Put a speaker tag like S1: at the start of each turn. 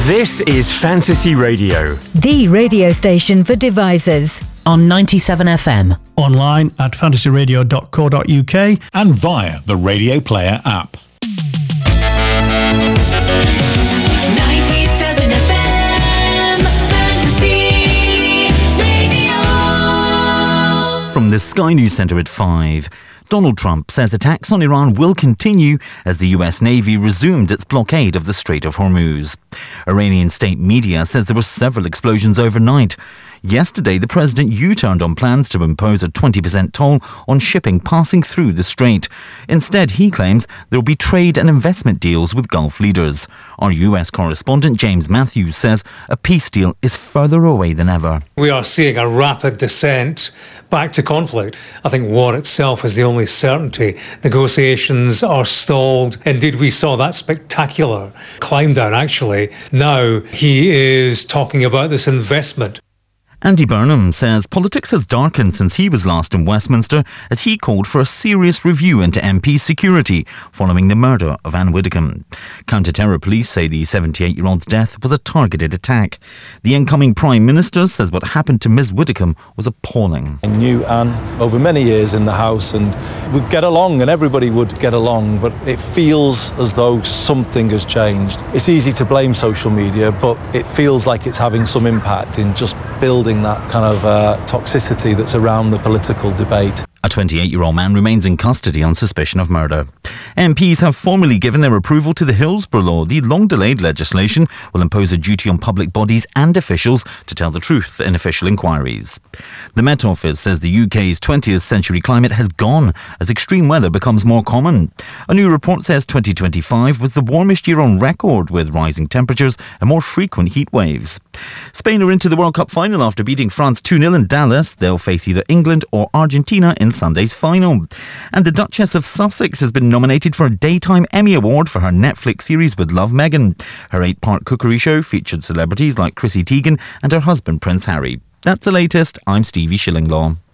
S1: This is Fantasy Radio,
S2: the radio station for devisers.
S3: On 97 FM.
S4: Online at fantasyradio.co.uk
S5: and via the Radio Player app.
S6: 97 FM Fantasy Radio.
S7: From the Sky News Centre at 5. Donald Trump says attacks on Iran will continue as the US Navy resumed its blockade of the Strait of Hormuz. Iranian state media says there were several explosions overnight. Yesterday, the president U-turned on plans to impose a 20% toll on shipping passing through the strait. Instead, he claims there will be trade and investment deals with Gulf leaders. Our US correspondent James Matthews says a peace deal is further away than ever.
S8: We are seeing a rapid descent back to conflict. I think war itself is the only certainty. Negotiations are stalled. Indeed, we saw that spectacular climb down, actually. Now he is talking about this investment.
S7: Andy Burnham says politics has darkened since he was last in Westminster as he called for a serious review into MP security following the murder of Anne Widdecombe. Counter-terror police say the 78-year-old's death was a targeted attack. The incoming Prime Minister says what happened to Ms Widdecombe was appalling.
S9: I knew Anne over many years in the House and we'd get along and everybody would get along, but it feels as though something has changed. It's easy to blame social media, but it feels like it's having some impact in just building that kind of toxicity that's around the political debate.
S7: A 28-year-old man remains in custody on suspicion of murder. MPs have formally given their approval to the Hillsborough Law. The long-delayed legislation will impose a duty on public bodies and officials to tell the truth in official inquiries. The Met Office says the UK's 20th century climate has gone as extreme weather becomes more common. A new report says 2025 was the warmest year on record, with rising temperatures and more frequent heat waves. Spain are into the World Cup final after beating France 2-0 in Dallas. They'll face either England or Argentina in Sunday's final. And the Duchess of Sussex has been nominated for a Daytime Emmy Award for her Netflix series with Love Meghan. Her 8-part cookery show featured celebrities like Chrissy Teigen and her husband Prince Harry. That's the latest. I'm Stevie Shillinglaw.